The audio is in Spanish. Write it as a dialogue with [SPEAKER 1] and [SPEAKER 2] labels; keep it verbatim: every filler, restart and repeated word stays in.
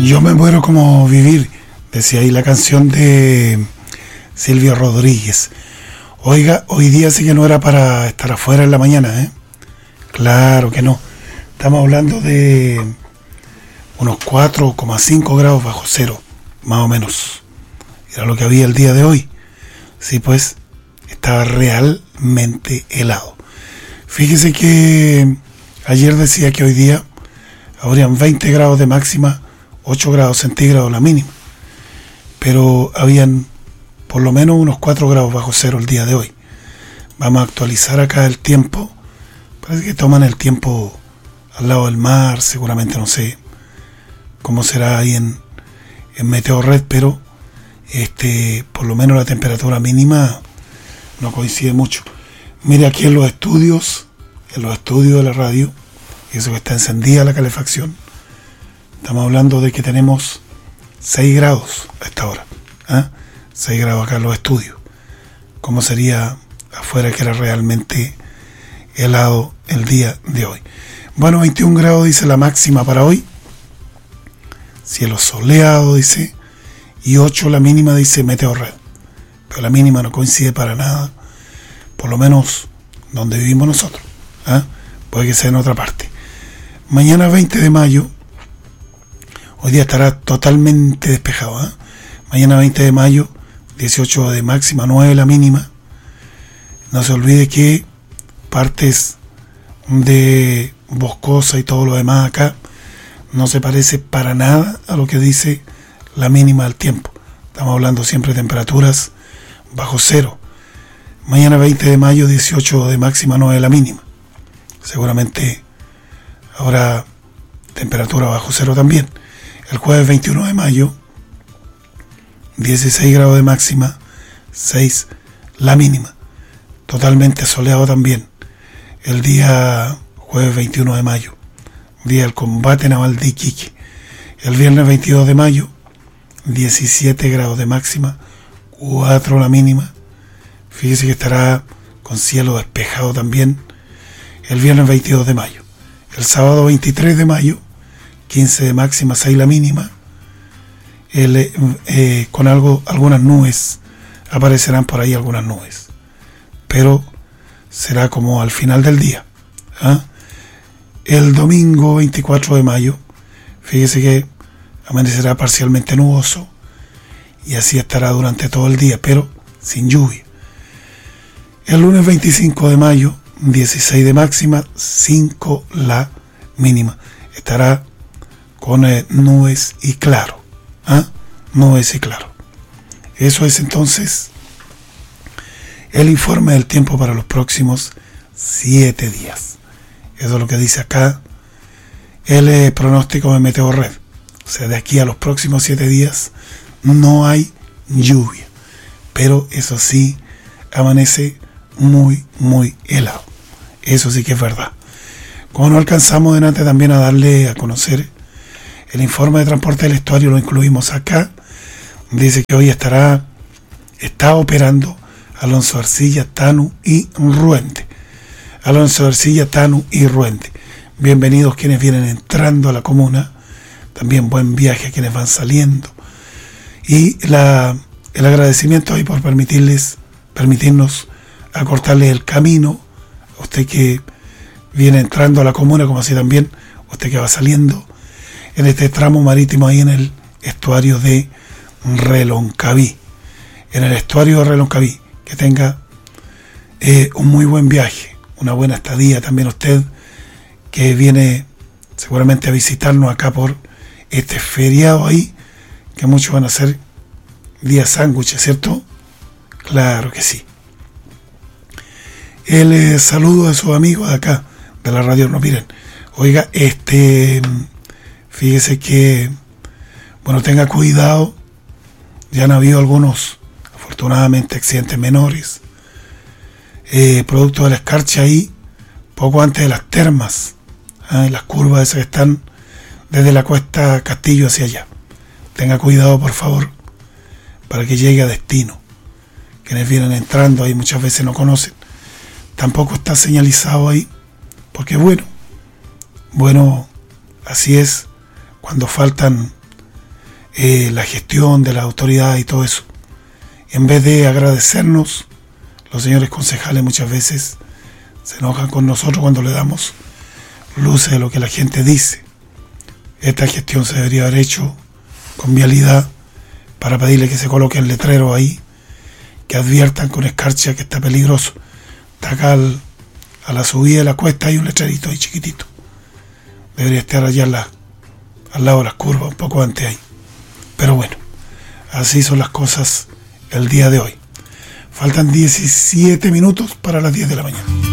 [SPEAKER 1] Yo me muero como vivir, decía ahí la canción de Silvio Rodríguez. Oiga, hoy día sí que no era para estar afuera en la mañana, ¿eh? Claro que no. Estamos hablando de unos cuatro coma cinco grados bajo cero, más o menos. Era lo que había el día de hoy. Sí, pues, estaba realmente helado. Fíjese que ayer decía que hoy día habrían veinte grados de máxima, ocho grados centígrados la mínima, pero habían por lo menos unos cuatro grados bajo cero el día de hoy. Vamos a actualizar acá el tiempo. Parece que toman el tiempo al lado del mar, seguramente, no sé cómo será ahí en, en Meteorred, pero este, por lo menos la temperatura mínima no coincide mucho. Mire aquí en los estudios, en los estudios de la radio, y eso que está encendida la calefacción, estamos hablando de que tenemos seis grados a esta hora, ¿eh? seis grados acá en los estudios. ¿Cómo sería afuera, que era realmente helado el día de hoy? Bueno, veintiún grados dice la máxima para hoy, cielo soleado dice, y ocho la mínima dice Meteorred, pero la mínima no coincide para nada, por lo menos donde vivimos nosotros, ¿eh? Puede que sea en otra parte. Mañana veinte de mayo, hoy día estará totalmente despejado, ¿eh? Mañana veinte de mayo, dieciocho de máxima, nueve la mínima. No se olvide que partes de boscosa y todo lo demás acá no se parece para nada a lo que dice la mínima del tiempo. Estamos hablando siempre de temperaturas bajo cero. Mañana veinte de mayo, dieciocho de máxima, nueve la mínima. Seguramente habrá temperatura bajo cero también. El jueves veintiuno de mayo, dieciséis grados de máxima, seis la mínima. Totalmente soleado también. El día jueves veintiuno de mayo, día del combate naval de Iquique. El viernes veintidós de mayo, diecisiete grados de máxima, cuatro la mínima. Fíjese que estará con cielo despejado también el viernes veintidós de mayo. El sábado veintitrés de mayo, quince de máxima, seis la mínima. El, eh, con algo, algunas nubes, aparecerán por ahí algunas nubes, pero será como al final del día, ¿eh? El domingo veinticuatro de mayo, fíjese que amanecerá parcialmente nuboso y así estará durante todo el día, pero sin lluvia. El lunes veinticinco de mayo, dieciséis de máxima, cinco la mínima. Estará con eh, nubes y claro. ¿Ah? Nubes y claro. Eso es entonces el informe del tiempo para los próximos siete días. Eso es lo que dice acá el eh, pronóstico de Meteorred. O sea, de aquí a los próximos siete días no hay lluvia, pero eso sí, amanece muy, muy helado. Eso sí que es verdad. Como no alcanzamos delante también a darle a conocer el informe de transporte del estuario, lo incluimos acá. Dice que hoy estará, está operando Alonso Arcilla, Tanu y Ruende. Alonso Arcilla, Tanu y Ruende. Bienvenidos quienes vienen entrando a la comuna. También buen viaje a quienes van saliendo. Y la, el agradecimiento ahí por permitirles, permitirnos acortarles el camino. Usted que viene entrando a la comuna, como así también usted que va saliendo en este tramo marítimo ahí en el estuario de Reloncaví. En el estuario de Reloncaví. Que tenga eh, un muy buen viaje, una buena estadía también usted que viene seguramente a visitarnos acá por este feriado ahí, que muchos van a hacer día sándwich, ¿cierto? Claro que sí. El eh, saludo de sus amigos de acá, de la radio. No, miren, oiga, este, fíjese que, bueno, tenga cuidado, ya han habido algunos, afortunadamente, accidentes menores, eh, producto de la escarcha ahí, poco antes de las termas, ¿eh? Las curvas esas que están desde la cuesta Castillo hacia allá. Tenga cuidado, por favor, para que llegue a destino. Quienes vienen entrando ahí muchas veces no conocen. Tampoco está señalizado ahí, porque bueno, bueno, así es cuando faltan eh, la gestión de la autoridad y todo eso. En vez de agradecernos, los señores concejales muchas veces se enojan con nosotros cuando le damos luces de lo que la gente dice. Esta gestión se debería haber hecho con vialidad, para pedirle que se coloquen letreros ahí, que adviertan con escarcha que está peligroso. Está acá al, a la subida de la cuesta hay un letrerito ahí chiquitito. Debería estar allá la, al lado de las curvas, un poco antes ahí. Pero bueno, así son las cosas el día de hoy. Faltan diecisiete minutos para las diez de la mañana.